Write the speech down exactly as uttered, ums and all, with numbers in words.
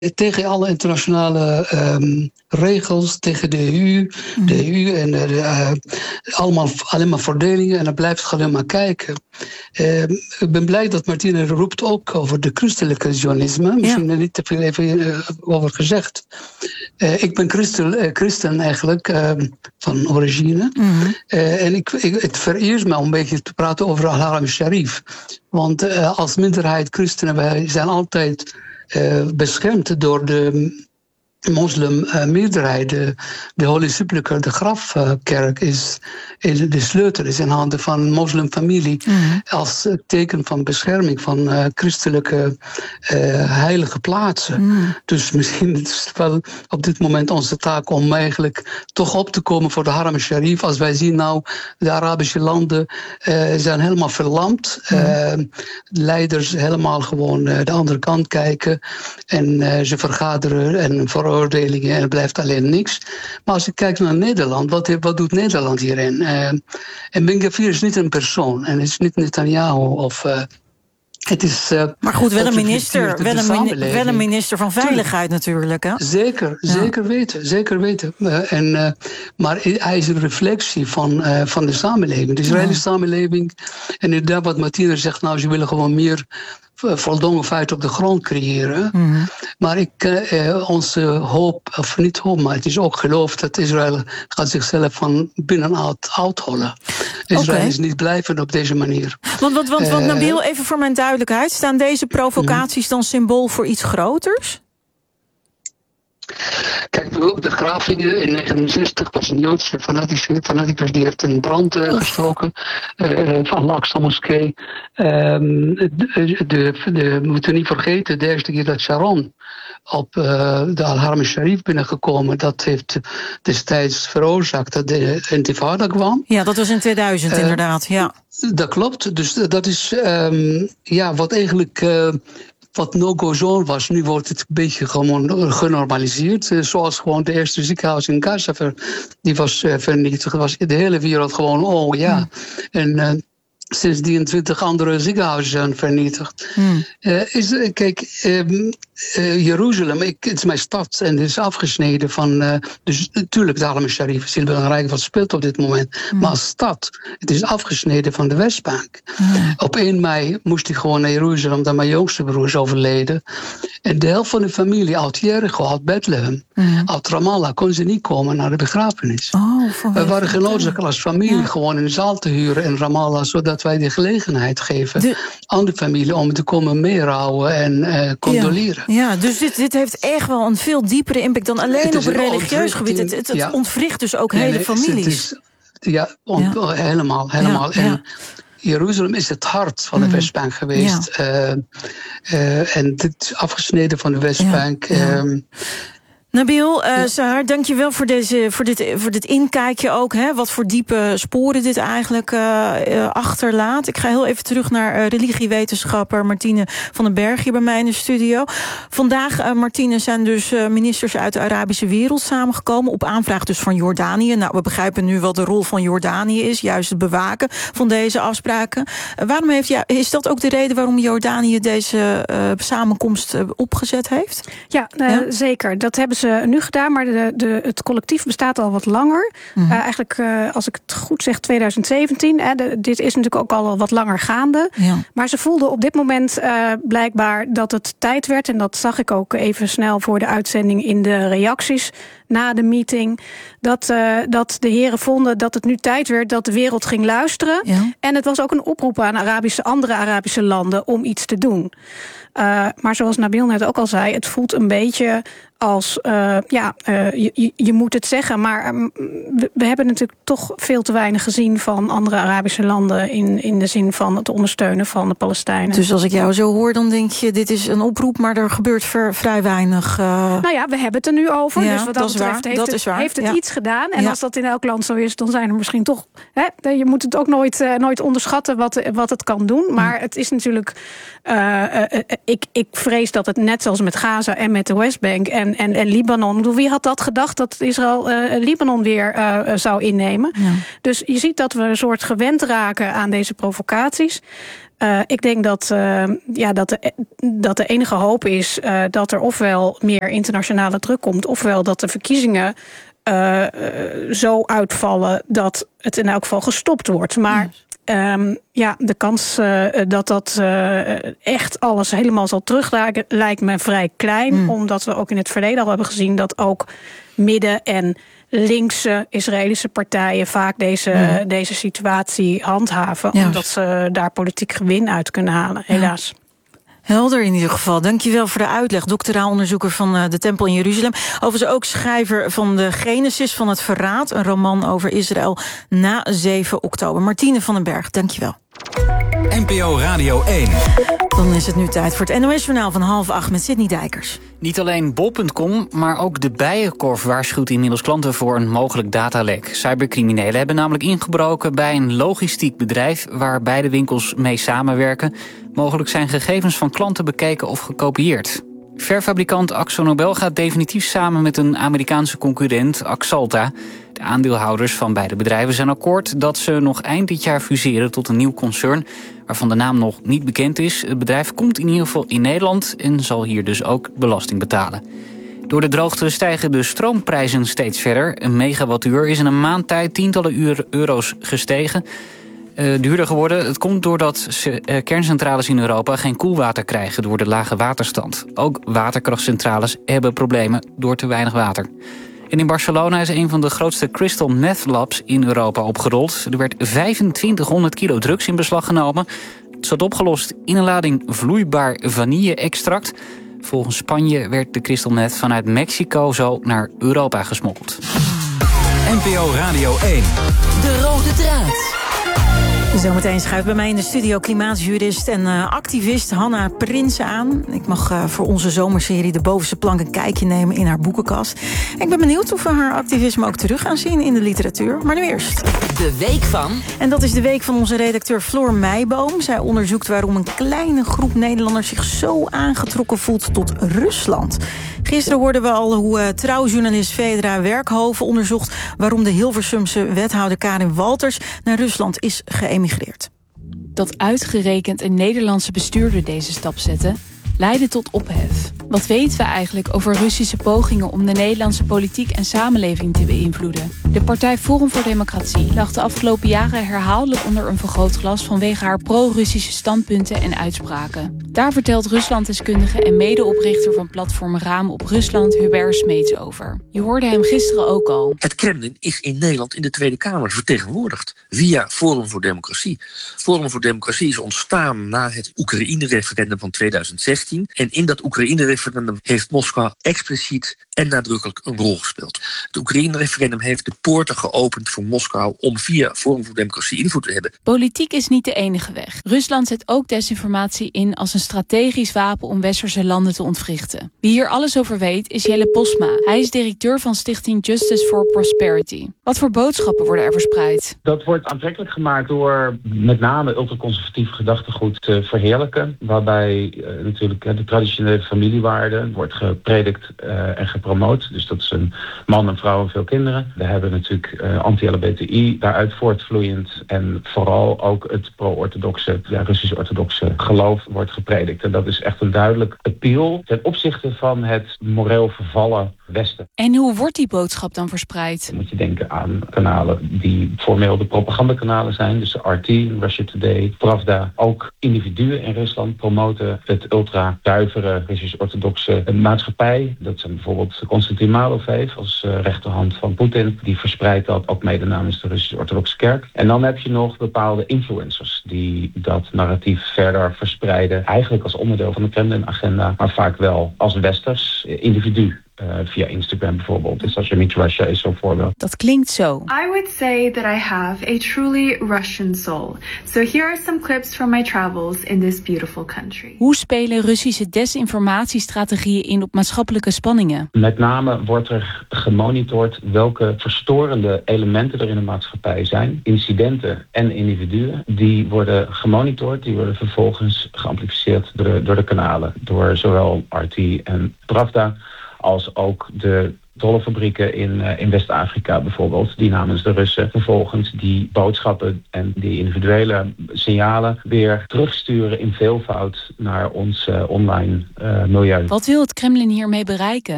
tegen alle internationale um, regels, tegen de E U, mm. de E U en de, uh, allemaal alleen maar verdelingen en dan blijft het alleen maar kijken. Uh, ik ben blij dat Martine roept ook over de christelijke zionisme. Misschien ja. niet te veel even uh, over gezegd. Uh, ik ben christen, uh, christen eigenlijk uh, van origine. Mm-hmm. Uh, en ik, ik, het vereert me om een beetje te praten over Al-Haram Sharif. Want uh, als minderheid christenen, wij zijn altijd uh, beschermd door de moslimmeerderheid. Uh, de, de Holy Sepulchre, de grafkerk, is, is de sleutel is in handen van een moslimfamilie. Mm-hmm. Als teken van bescherming van uh, christelijke uh, heilige plaatsen. Mm. Dus misschien is het wel op dit moment onze taak om eigenlijk toch op te komen voor de Haram Sharif. Als wij zien nou, de Arabische landen uh, zijn helemaal verlamd. Mm. Uh, leiders helemaal gewoon uh, de andere kant kijken. En uh, ze vergaderen en veroordelingen en er blijft alleen niks. Maar als ik kijk naar Nederland, wat, wat doet Nederland hierin? Uh, en Ben Gvir is niet een persoon. En het is niet Netanyahu of... Uh, het is, uh, maar goed, wel een minister, wel een, mini- wel een minister van Veiligheid natuurlijk. Hè? Zeker, ja. zeker weten. Zeker weten. Uh, en, uh, maar hij is een reflectie van, uh, van de samenleving. De Israëlische ja. samenleving. En inderdaad wat Martine zegt, nou, ze willen gewoon meer voldongen feiten op de grond creëren. Mm-hmm. Maar ik, uh, onze hoop, of niet hoop, maar het is ook geloof dat Israël gaat zichzelf van binnenuit uithollen. Israël okay. is niet blijven op deze manier. Want, want, want, want uh, Nabil, even voor mijn duidelijkheid, staan deze provocaties dan symbool voor iets groters? Kijk, de gravingen in negentien zestig was een Joodse fanaticus die heeft een brand uh, gestoken uh, van Al-Aqsa moskee. Um, de, de, de, we moeten niet vergeten, de eerste keer dat Sharon op uh, de Al-Haram Sharif binnengekomen, dat heeft destijds veroorzaakt dat de intifada kwam. Ja, dat was in tweeduizend uh, inderdaad, ja. Dat klopt, dus dat is um, ja, wat eigenlijk... Uh, Wat no-go zone was, nu wordt het een beetje gewoon genormaliseerd. Zoals gewoon de eerste ziekenhuis in Gaza, die was uh, vernietigd. Was de hele wereld gewoon, oh ja. Mm. En uh, sindsdien twintig andere ziekenhuizen zijn vernietigd. Mm. Uh, is, kijk, um, uh, Jeruzalem, ik, het is mijn stad en het is afgesneden van... Uh, dus natuurlijk, de Haram Sharif is heel belangrijk wat speelt op dit moment. Mm. Maar als stad, het is afgesneden van de Westbank. Mm. Op één mei moest ik gewoon naar Jeruzalem, omdat mijn jongste broer is overleden. En de helft van de familie uit Jericho, uit Bethlehem, mm. uit Ramallah, kon ze niet komen naar de begrafenis. Oh, we waren genoodzaakt als familie ja. gewoon een zaal te huren in Ramallah, zodat wij de gelegenheid geven de... aan de familie om te komen meerouwen en uh, condoleren. Ja, ja, dus dit, dit heeft echt wel een veel diepere impact dan alleen op een religieus gebied. Het, het, het ja. ontwricht dus ook nee, hele nee, families. Het is, ja, on, ja, helemaal. helemaal. Ja, en ja. Jeruzalem is het hart van de mm. Westbank geweest. Ja. Uh, uh, en dit is afgesneden van de Westbank. Ja, ja. Um, Nabil, uh, ja. Sahar, dank je wel voor, deze, voor, dit, voor dit inkijkje ook. Hè, wat voor diepe sporen dit eigenlijk uh, uh, achterlaat. Ik ga heel even terug naar uh, religiewetenschapper Martine van den Berg hier bij mij in de studio. Vandaag, uh, Martine, zijn dus uh, ministers uit de Arabische wereld samengekomen. Op aanvraag dus van Jordanië. Nou, we begrijpen nu wat de rol van Jordanië is. Juist het bewaken van deze afspraken. Uh, waarom heeft, ja, is dat ook de reden waarom Jordanië deze uh, samenkomst uh, opgezet heeft? Ja, uh, ja, zeker. Dat hebben ze nu gedaan, maar de, de, het collectief bestaat al wat langer. Mm-hmm. Uh, eigenlijk, uh, als ik het goed zeg, twintig zeventien. Hè, de, dit is natuurlijk ook al wat langer gaande. Ja. Maar ze voelden op dit moment uh, blijkbaar dat het tijd werd. En dat zag ik ook even snel voor de uitzending in de reacties na de meeting. Dat, uh, dat de heren vonden dat het nu tijd werd dat de wereld ging luisteren. Ja. En het was ook een oproep aan Arabische, andere Arabische landen om iets te doen. Uh, maar zoals Nabil net ook al zei, het voelt een beetje als, uh, ja, uh, je, je moet het zeggen, maar um, we, we hebben natuurlijk toch veel te weinig gezien van andere Arabische landen in, in de zin van het ondersteunen van de Palestijnen. Dus als ik jou zo hoor, dan denk je, dit is een oproep, maar er gebeurt ver, vrij weinig. Uh... Nou ja, we hebben het er nu over, ja, dus wat dat, dat betreft heeft, dat het, heeft het ja. iets gedaan. En ja. als dat in elk land zo is, dan zijn er misschien toch, hè, je moet het ook nooit, uh, nooit onderschatten wat, wat het kan doen, maar hm. het is natuurlijk, uh, uh, uh, ik, ik vrees dat het net zoals met Gaza en met de Westbank en en, en, en Libanon. Wie had dat gedacht dat Israël uh, Libanon weer uh, zou innemen? Ja. Dus je ziet dat we een soort gewend raken aan deze provocaties. Uh, ik denk dat, uh, ja, dat, de, dat de enige hoop is uh, dat er ofwel meer internationale druk komt, ofwel dat de verkiezingen uh, uh, zo uitvallen dat het in elk geval gestopt wordt. Maar um, ja, de kans uh, dat dat uh, echt alles helemaal zal terugdraaien lijkt me vrij klein. Mm. Omdat we ook in het verleden al hebben gezien dat ook midden- en linkse Israëlische partijen vaak deze, ja. deze situatie handhaven. Ja. Omdat ze daar politiek gewin uit kunnen halen, helaas. Ja. Helder in ieder geval. Dankjewel voor de uitleg. Doctoraal onderzoeker van de Tempel in Jeruzalem. Overigens ook schrijver van de Genesis van het Verraad. Een roman over Israël na zeven oktober. Martine van den Berg, dankjewel. N P O Radio één. Dan is het nu tijd voor het N O S-journaal van half acht met Sidney Dijkers. Niet alleen bol punt com, maar ook de Bijenkorf waarschuwt inmiddels klanten voor een mogelijk datalek. Cybercriminelen hebben namelijk ingebroken bij een logistiek bedrijf waar beide winkels mee samenwerken. Mogelijk zijn gegevens van klanten bekeken of gekopieerd. Verfabrikant AkzoNobel gaat definitief samen met een Amerikaanse concurrent, Axalta. De aandeelhouders van beide bedrijven zijn akkoord dat ze nog eind dit jaar fuseren tot een nieuw concern, waarvan de naam nog niet bekend is. Het bedrijf komt in ieder geval in Nederland en zal hier dus ook belasting betalen. Door de droogte stijgen de stroomprijzen steeds verder. Een megawattuur is in een maand tijd tientallen euro's gestegen. Uh, duurder geworden. Het komt doordat ze, uh, kerncentrales in Europa geen koelwater krijgen door de lage waterstand. Ook waterkrachtcentrales hebben problemen door te weinig water. En in Barcelona is een van de grootste crystal meth labs in Europa opgerold. Er werd vijfentwintighonderd kilo drugs in beslag genomen. Het zat opgelost in een lading vloeibaar vanille-extract. Volgens Spanje werd de crystal meth vanuit Mexico zo naar Europa gesmokkeld. N P O Radio één. De rode draad. Zometeen schuift bij mij in de studio klimaatjurist en uh, activist Hanna Prinsen aan. Ik mag uh, voor onze zomerserie De Bovenste Plank een kijkje nemen in haar boekenkast. Ik ben benieuwd of we haar activisme ook terug gaan zien in de literatuur. Maar nu eerst. De week van... En dat is de week van onze redacteur Floor Meijboom. Zij onderzoekt waarom een kleine groep Nederlanders zich zo aangetrokken voelt tot Rusland. Gisteren hoorden we al hoe uh, trouwjournalist Vedra Werkhoven onderzocht waarom de Hilversumse wethouder Karin Walters naar Rusland is geëmigreerd. Dat uitgerekend een Nederlandse bestuurder deze stap zette, leidde tot ophef. Wat weten we eigenlijk over Russische pogingen om de Nederlandse politiek en samenleving te beïnvloeden? De partij Forum voor Democratie lag de afgelopen jaren herhaaldelijk onder een vergrootglas vanwege haar pro-Russische standpunten en uitspraken. Daar vertelt Ruslanddeskundige en medeoprichter van platform Raam op Rusland Hubert Smeets over. Je hoorde hem gisteren ook al. Het Kremlin is in Nederland in de Tweede Kamer vertegenwoordigd via Forum voor Democratie. Forum voor Democratie is ontstaan na het Oekraïne-referendum van tweeduizend zestien. En in dat Oekraïne-referendum heeft Moskou expliciet en nadrukkelijk een rol gespeeld. Het Oekraïne-referendum heeft de poorten geopend voor Moskou om via Forum voor Democratie invloed te hebben. Politiek is niet de enige weg. Rusland zet ook desinformatie in als een strategisch wapen om westerse landen te ontwrichten. Wie hier alles over weet is Jelle Posma. Hij is directeur van stichting Justice for Prosperity. Wat voor boodschappen worden er verspreid? Dat wordt aantrekkelijk gemaakt door met name ultraconservatief gedachtegoed te verheerlijken. Waarbij uh, natuurlijk uh, de traditionele familiewaarden wordt gepredikt uh, en gepromoot. Dus dat is een man, een vrouw en veel kinderen. We hebben natuurlijk uh, anti-L G B T I daaruit voortvloeiend. En vooral ook het pro-orthodoxe, ja, Russisch-orthodoxe geloof wordt gepredikt. En dat is echt een duidelijk appeal ten opzichte van het moreel vervallen Westen. En hoe wordt die boodschap dan verspreid? Dan moet je denken aan kanalen die formeel de propagandakanalen zijn. Dus de R T, Russia Today, Pravda. Ook individuen in Rusland promoten het ultra-zuivere Russisch-orthodoxe maatschappij. Dat zijn bijvoorbeeld Konstantin Malovev als uh, rechterhand van Poetin. Die verspreidt dat ook mede namens de Russisch-orthodoxe kerk. En dan heb je nog bepaalde influencers die dat narratief verder verspreiden. Eigenlijk als onderdeel van de Kremlin-agenda, maar vaak wel als westers individu. Uh, via Instagram bijvoorbeeld. Dus Social Media Russia is zo'n voorbeeld. Dat klinkt zo. I would say that I have a truly Russian soul. So here are some clips from my travels in this beautiful country. Hoe spelen Russische desinformatiestrategieën in op maatschappelijke spanningen? Met name wordt er gemonitord welke verstorende elementen er in de maatschappij zijn. Incidenten en individuen. Die worden gemonitord. Die worden vervolgens geamplificeerd door de, door de kanalen. Door zowel R T en Pravda als ook de dollarfabrieken in, uh, in West-Afrika bijvoorbeeld, die namens de Russen vervolgens die boodschappen en die individuele signalen weer terugsturen in veelvoud naar ons uh, online uh, milieu. Wat wil het Kremlin hiermee bereiken?